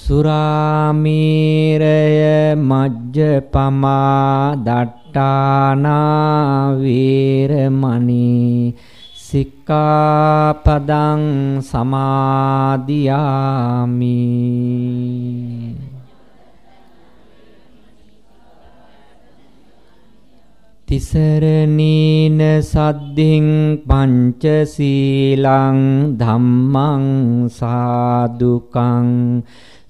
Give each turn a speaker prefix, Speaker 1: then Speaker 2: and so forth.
Speaker 1: සුරාමීරය මජ්ජපමා දට්ඨානා වේරමණී සික්ඛාපදං සමාදියාමි. තිසරණීන සද්ධින් පංචශීලං ධම්මං සාදුකං